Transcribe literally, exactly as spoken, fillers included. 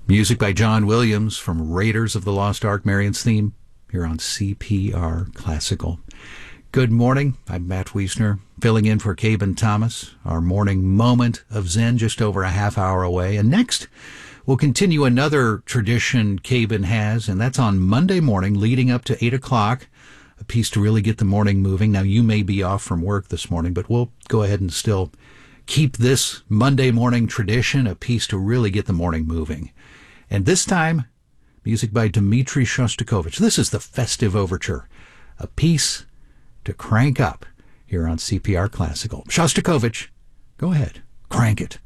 Music by John Williams from Raiders of the Lost Ark, Marion's theme, here on C P R Classical. Good morning. I'm Matt Wiesner, filling in for Caben Thomas. Our morning moment of Zen just over a half hour away. And next, we'll continue another tradition Caben has, and that's on Monday morning leading up to eight o'clock, a piece to really get the morning moving. Now, you may be off from work this morning, but we'll go ahead and still keep this Monday morning tradition, a piece to really get the morning moving. And this time, music by Dmitri Shostakovich. This is the Festive Overture, a piece to crank up here on C P R Classical. Shostakovich, go ahead, crank it.